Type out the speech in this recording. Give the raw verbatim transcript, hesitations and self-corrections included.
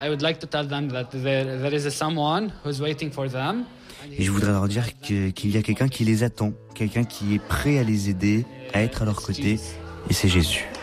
I would like to tell them that there, there is someone who's waiting for them. Et je voudrais leur dire que, qu'il y a quelqu'un qui les attend, quelqu'un qui est prêt à les aider, à être à leur côté, et c'est Jésus.